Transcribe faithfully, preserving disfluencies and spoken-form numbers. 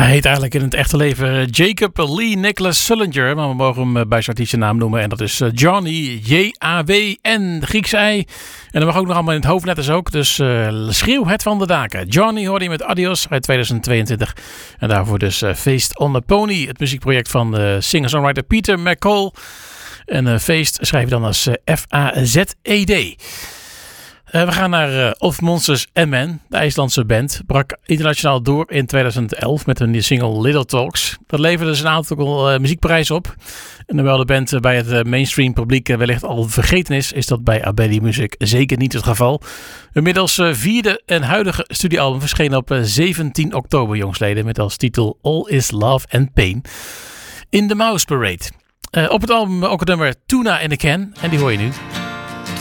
Hij heet eigenlijk in het echte leven Jacob Lee Nicholas Sullinger. Maar we mogen hem bij zijn artiestennaam noemen. En dat is Johnny, J A W N, Grieks I. En dat mag ook nog allemaal in het hoofdletters ook. Dus uh, schreeuw het van de daken. Johnny hoorde je met Adios uit tweeduizend tweeëntwintig. En daarvoor dus uh, Feest on the Pony. Het muziekproject van uh, singer-songwriter Peter McCall. En uh, Feest schrijf je dan als uh, F A Z E D. Uh, we gaan naar uh, Of Monsters and Men. De IJslandse band brak internationaal door in tweeduizend elf met hun single Little Talks. Dat leverde dus een aantal uh, muziekprijzen op. En hoewel de band uh, bij het uh, mainstream publiek uh, wellicht al vergeten is, is dat bij Abedi Music zeker niet het geval. Inmiddels uh, vierde en huidige studioalbum verscheen op uh, zeventien oktober, jongsleden, met als titel All Is Love and Pain in the Mouse Parade. Uh, op het album ook het nummer Tuna in a Can en die hoor je nu.